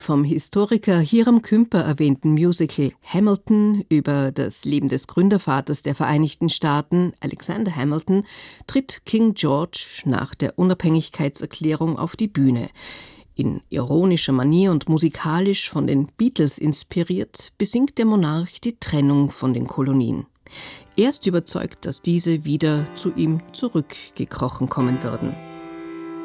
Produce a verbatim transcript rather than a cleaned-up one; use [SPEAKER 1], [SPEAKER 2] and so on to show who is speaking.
[SPEAKER 1] Vom Historiker Hiram Kümper erwähnten Musical Hamilton über das Leben des Gründervaters der Vereinigten Staaten, Alexander Hamilton, tritt King George nach der Unabhängigkeitserklärung auf die Bühne. In ironischer Manier und musikalisch von den Beatles inspiriert, besingt der Monarch die Trennung von den Kolonien. Er ist überzeugt, dass diese wieder zu ihm zurückgekrochen kommen würden.